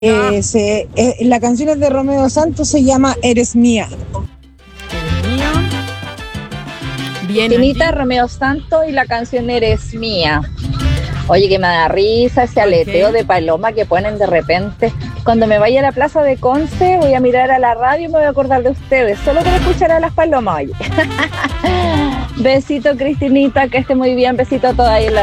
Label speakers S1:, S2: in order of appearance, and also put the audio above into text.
S1: La canción es de Romeo Santos, se llama Eres Mía.
S2: Bien,
S3: Tinita,
S2: Angie.
S3: Romeo Santos y la canción Eres Mía. Oye, que me da risa ese aleteo de paloma que ponen de repente. Cuando me vaya a la plaza de Conce, voy a mirar a la radio y me voy a acordar de ustedes, solo para escuchar a las palomas, oye. Besito, Cristinita, que esté muy bien. Besito a toda ahí en la